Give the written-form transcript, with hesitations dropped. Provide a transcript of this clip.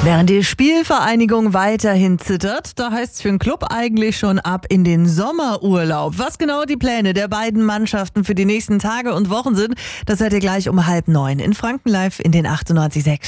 Während die Spielvereinigung weiterhin zittert, da heißt es für den Club eigentlich schon ab in den Sommerurlaub. Was genau die Pläne der beiden Mannschaften für die nächsten Tage und Wochen sind, das hört ihr gleich um 8:30 in Franken Live in den 98.6.